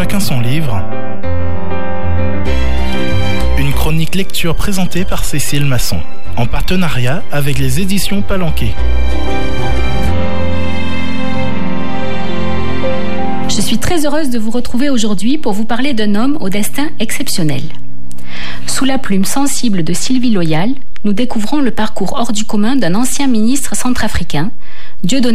Chacun son livre. Une chronique lecture présentée par Cécile Masson, en partenariat avec les éditions Palanquet. Je suis très heureuse de vous retrouver aujourd'hui pour vous parler d'un homme au destin exceptionnel. Sous la plume sensible de Sylvie Loyal, nous découvrons le parcours hors du commun d'un ancien ministre centrafricain, Dieudonné